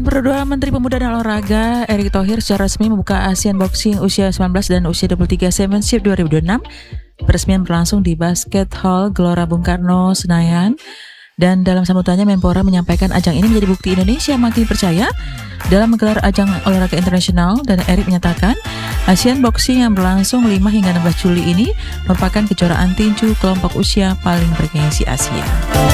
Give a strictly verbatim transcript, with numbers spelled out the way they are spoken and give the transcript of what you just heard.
Perdua Menteri Pemuda dan Olahraga Erick Thohir secara resmi membuka Asian Boxing usia sembilan belas dan usia dua puluh tiga Championship dua ribu dua puluh enam. Peresmian berlangsung di Basket Hall Gelora Bung Karno, Senayan. Dan dalam sambutannya Menpora menyampaikan ajang ini menjadi bukti Indonesia makin percaya dalam menggelar ajang olahraga internasional. Dan Erick menyatakan Asian Boxing yang berlangsung lima hingga enam belas Juli ini merupakan kejuaraan tinju kelompok usia paling bergengsi Asia.